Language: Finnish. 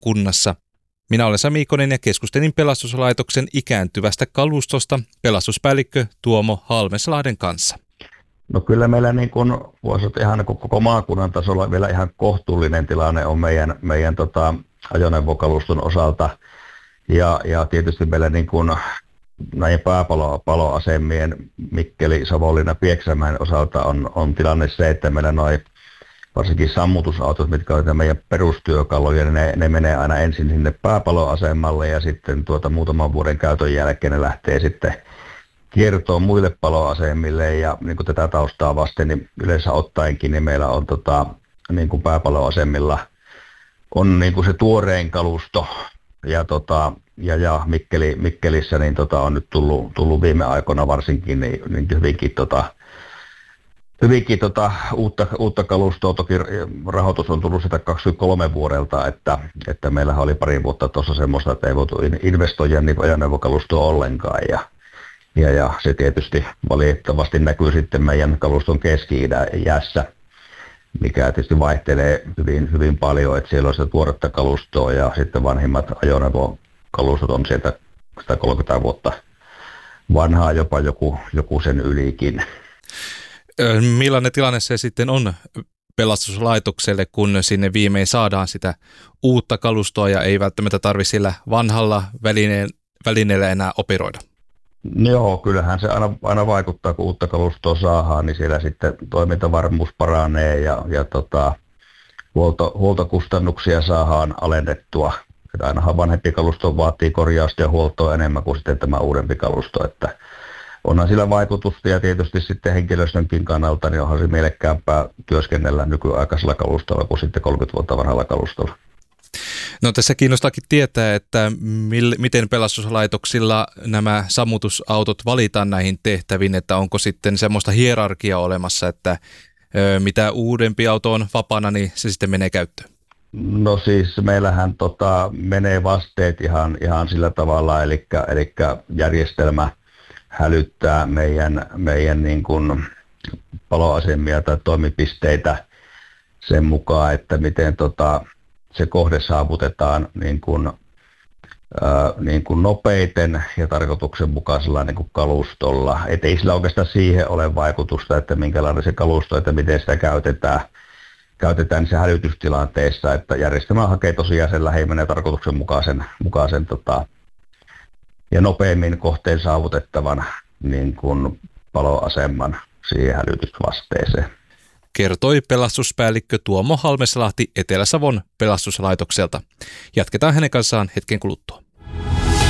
kunnassa. Minä olen Sami Ikonen ja keskustelin pelastuslaitoksen ikääntyvästä kalustosta pelastuspäällikkö Tuomo Halmeslahden kanssa. No kyllä meillä niin kuin voisi ihan niin kuin koko maakunnan tasolla vielä ihan kohtuullinen tilanne on meidän ajoneuvokaluston osalta. Ja tietysti meillä niin kuin näiden pääpaloasemien Mikkeli, Savonlinna, Pieksämäen osalta on tilanne se, että meillä varsinkin sammutusautot, mitkä ovat meidän perustyökaluja, niin ne menee aina ensin sinne pääpaloasemalle ja sitten muutaman vuoden käytön jälkeen ne lähtee sitten kiertoon muille paloasemille. Ja niin kuin tätä taustaa vasten, niin yleensä ottaenkin niin meillä on niin kuin pääpaloasemilla on niin kuin se tuorein kalusto ja Mikkelissä niin on nyt tullut viime aikoina varsinkin niin hyvinkin uutta kalustoa. Toki rahoitus on tullut sitä 23 vuodelta, että meillähän oli pari vuotta tuossa semmoista, että ei voitu investoida niin ajoneuvokalustoa ollenkaan. Ja se tietysti valitettavasti näkyy sitten meidän kaluston keski-iässä, mikä tietysti vaihtelee hyvin, hyvin paljon, että siellä on sitä tuoretta kalustoa ja sitten vanhimmat ajoneuvokalustot on sieltä 130 vuotta vanhaa, jopa joku sen ylikin. Millainen tilanne se sitten on pelastuslaitokselle, kun sinne viimein saadaan sitä uutta kalustoa ja ei välttämättä tarvitse sillä vanhalla välineellä enää operoida? Joo, kyllähän se aina vaikuttaa, kun uutta kalustoa saadaan, niin siellä sitten toimintavarmuus paranee ja huoltokustannuksia saadaan alennettua. Että ainahan vanhempi kalusto vaatii korjausta ja huoltoa enemmän kuin sitten tämä uudempi kalusto, että onhan sillä vaikutusta ja tietysti sitten henkilöstönkin kannalta, niin onhan se mielekkäämpää työskennellä nykyaikaisella kalustolla kuin sitten 30 vuotta vanhalla kalustolla. No tässä kiinnostaakin tietää, että miten pelastuslaitoksilla nämä sammutusautot valitaan näihin tehtäviin, että onko sitten semmoista hierarkiaa olemassa, että mitä uudempi auto on vapaana, niin se sitten menee käyttöön. No siis meillähän menee vasteet ihan sillä tavalla, eli järjestelmä hälyttää meidän niin kuin paloasemia tai toimipisteitä sen mukaan, että miten se kohde saavutetaan niin kuin nopeiten ja tarkoituksenmukaisella niin kuin kalustolla. Et ei sillä oikeastaan siihen ole vaikutusta, että minkälainen se kalusto, että miten sitä käytetään se hälytystilanteessa, että järjestelmä hakee tosiaan sen lähimmän ja tarkoituksenmukaisen ja nopeammin kohteen saavutettavan niin kuin paloaseman siihen hälytysvasteeseen. Kertoi pelastuspäällikkö Tuomo Halmeslahti Etelä-Savon pelastuslaitokselta. Jatketaan hänen kanssaan hetken kuluttua.